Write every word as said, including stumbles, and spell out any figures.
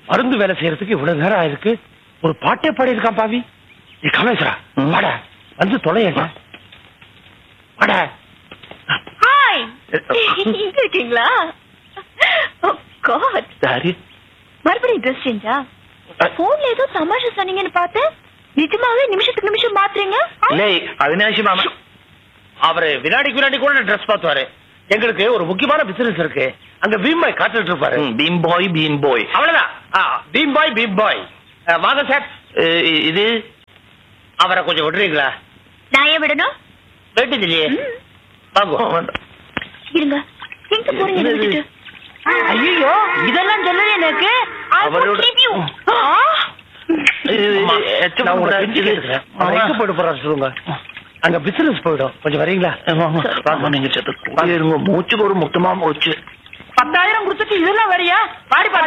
மருந்து வேலை செய்யறதுக்கு இவ்வளவு நேரம் ஆயிருக்கு. ஒரு பாட்டே பாடி இருக்கான் பாவி. நீ காமேஸ்வரா வாட வந்து தொலையங்க. வாட. ஹாய் இருக்கீங்களா? ஓ காட் சாரி. மறுபடியும் ட்ரெஸ் சேஞ்சா? போன்ல ஏதோ தமாஷா சொன்னீங்கன்னு பார்த்தேன். நிஜமாவே நிமிஷத்துக்கு நிமிஷம் மாத்துறீங்க? இல்லை அவினாஷி மாமா அவரு வினாடிக்கு வினாடி கூட ட்ரெஸ் பார்த்துவாரு. எங்களுக்கு ஒரு முக்கியமான பிசினஸ் இருக்கு. அங்க பீம் பாய் காத்துட்டு இருப்பாரு. பீம் பாய் பீம் பாய் அவ்வளவுதான். பீம் பாய் பீம் பாய். வாங்க சார். இது அவரை கொஞ்சம் விடுறீங்களா? நான் ஏன் விடணும்? வேண்டியது இல்லையே. வாங்க இருங்க. எங்க போறீங்க விட்டுட்டு? ஐயோ இதெல்லாம் சொல்லல எனக்கு. சொல்லுங்க. அங்க பிசினஸ் போயிடும். கொஞ்சம் வரீங்களா? நீங்க மூச்சுக்கு ஒரு முக்கியமா போச்சு. பத்தாயிரம் கொடுத்துட்டு இதெல்லாம் வரியா? பாடி